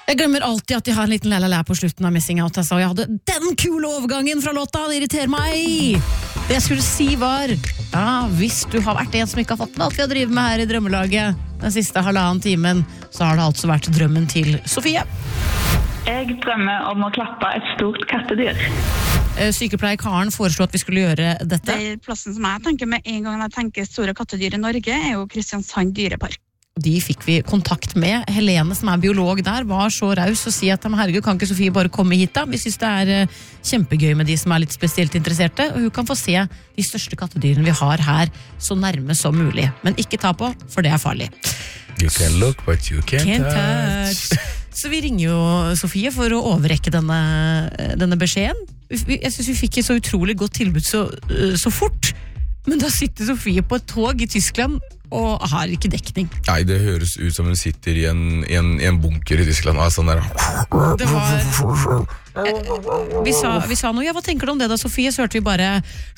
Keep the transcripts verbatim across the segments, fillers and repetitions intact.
Jeg glemmer alltid at de har en liten la-la-la på slutten av Missing Out. Altså. Jeg hadde den kule overgangen fra låta, det irriterer meg. Det jeg skulle si var, ja, hvis du har vært en som ikke har fått med alt vi har drivet med her i drømmelaget den siste halvannen timen, så har det altså vært drømmen til Sofie. Jeg drømmer om å klappe et stort kattedyr. Sykepleier Karen foreslo at vi skulle gjøre dette. Det plassen som jeg tenker med en gang jeg tenker store kattedyr i Norge, er jo Kristiansand dyrepark. De fikk vi kontakt med. Helene, som er biolog der, var så raus å si at herregud, kan ikke Sofie bare komme hit da? Vi synes det er kjempegøy med de som er litt spesielt interesserte, og hun kan få se de største kattedyrene vi har her så nærme som mulig. Men ikke ta på, for det er farlig. You can look, but you can't, Can't touch. touch. Så vi ringer jo Sofie for å overrekke denne, denne beskjeden. Jeg synes vi fikk et så utrolig godt tilbud så, så fort. Men da sitter Sofie på et tog i Tyskland og har ikke dekning. Nei, det høres ut som hun sitter i en, i en, i en bunker i Tyskland. Altså, sånn der. Det var... Vi sa, vi sa noe, ja, hva tenker du om det da, Sofie? Så hørte vi bare...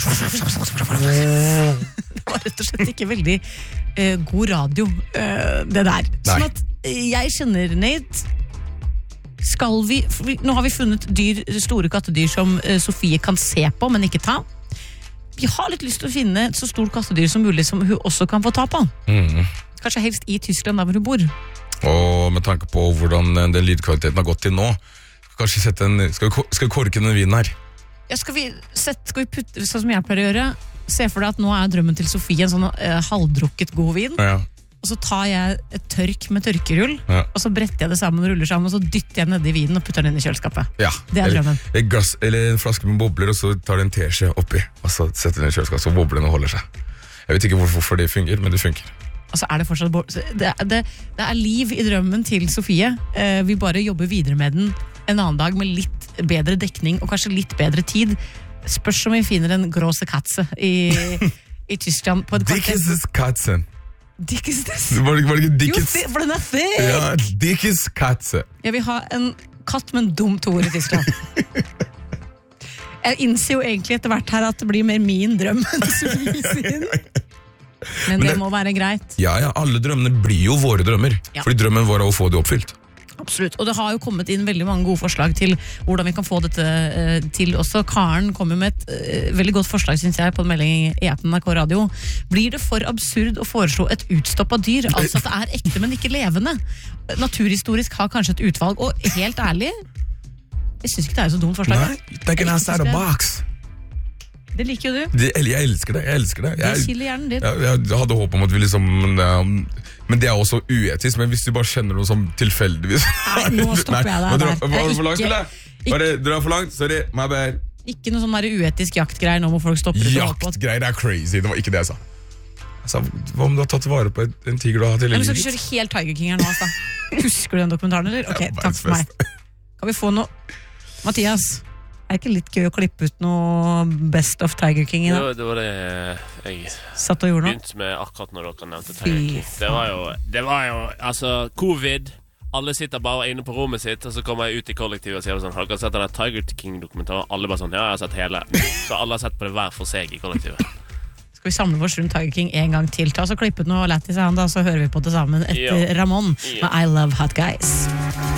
Det var rett og slett ikke veldig uh, god radio, uh, det der. Sånn at jeg kjenner, Nate, skal vi... Nå har vi funnet dyr, store kattedyr som uh, Sofie kan se på, men ikke ta. Vi har litt lyst til å finne et så stort kattedyr som mulig som hun også kan få ta på. Mm. Kanskje helst i Tyskland, der hvor hun bor. Og med tanke på hvordan den lydkvaliteten har gått til nå, kanskje sette en, skal, vi, skal vi korke den vinen her? Ja, skal vi, sette, skal vi putte, sånn som jeg pleier å gjøre, se for deg at nå er drømmen til Sofie en sånn uh, halvdrukket god vin. Ja. Og så tar jeg et tørk med tørkerull, ja. og så bretter jeg det sammen og ruller sammen, og så dytter jeg ned i vinen og putter den inn i kjøleskapet. Ja. Det er drømmen. Eller, et glass, eller en flaske med bobler, og så tar du en teskje oppi, og så setter den i kjøleskapet, så boblene holder seg. Jeg vet ikke hvorfor det fungerer, men det funker. Og så er det fortsatt bo- det, det, det er liv i drømmen til Sofie. Eh, vi bare jobber videre med den en annen dag med litt bedre dekning og kanskje litt bedre tid. Spørs om vi finner en große Katze i, i Tyskland på et kvarter. Dickes Katzen. Dickes Var det, var det ikke Dickes? Jo, for den er fet! Ja, Dickes Katze. Jeg vil ha en katt med en dum toer i Tyskland. Jeg innser jo egentlig etter hvert her at det blir mer min drøm enn Sofie sin. Men, Men det, det må være greit. Ja, ja, alle drømmene blir jo våre drømmer. Ja. Fordi drømmen vår er å få det oppfylt. Absolutt, og det har jo kommet inn veldig mange gode forslag til hvordan vi kan få dette uh, til også. Karen kommer med et uh, veldig godt forslag, synes jeg, på en melding i appen N R K Radio. Blir det for absurd å foreslå et utstoppet dyr, altså at det er ekte, men ikke levende? Naturhistorisk har kanskje et utvalg, og helt ærlig, jeg synes ikke det er så dumt forslag. Nei, tenk en outside the box. Det liker jo du. Det, jeg elsker det, jeg elsker det. Jeg, Det kilder hjernen din. jeg, jeg hadde håp om at vi liksom... Um, men det er også uetisk, men hvis du bare kjenner noe som tilfeldigvis... Nei, nå stopper jeg deg der. Var det for langt, Ikke- eller? Var det, drar for langt? Sorry, my bad. Ikke noe sånn der uetisk jaktgreier nå må folk stoppe det. Jaktgreier er crazy, det var ikke det jeg sa. Jeg sa, hva om du har tatt vare på en tiger du har hatt i Men du livet skal ditt? ikke kjøre helt Tiger King her nå, altså. Husker du den dokumentaren, eller? Ok, Ja, takk for meg. verdens beste. Kan vi få noe... Mathias, er det ikke litt gøy å klippe ut noe Best of Tiger King i Det dag? var, det var det jeg Satt og gjorde noe? begynte med akkurat når dere nevnte Fy Tiger King. Det var jo, det var jo, altså, covid. Alle sitter bare inne på rommet sitt, og så kommer jeg ut i kollektivet og sier sånn, har dere sett den Tiger King-dokumentaren? Alle bare sånn, ja, jeg har sett hele. Så alle har sett på det hver for seg i kollektivet. Skal vi samle oss rundt Tiger King en gang til? Ta oss og klippe ut noe lættis, da, så hører vi på det sammen etter Ja. Ramon Ja. med I Love Hot Guys.